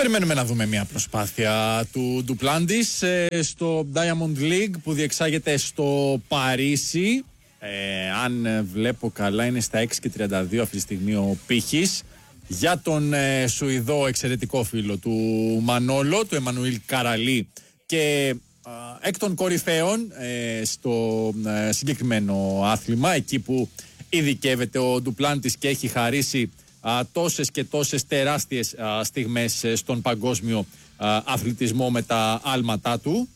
Περιμένουμε να δούμε μια προσπάθεια του Ντουπλάντης στο Diamond League που διεξάγεται στο Παρίσι. Αν βλέπω καλά είναι στα 6:32 αυτή τη στιγμή ο πύχης για τον Σουηδό εξαιρετικό φίλο του Μανόλο, του Εμμανουήλ Καραλή, και εκ των κορυφαίων στο συγκεκριμένο άθλημα, εκεί που ειδικεύεται ο Ντουπλάντης και έχει χαρίσει τόσες και τόσες τεράστιες στιγμές στον παγκόσμιο αθλητισμό με τα άλματά του.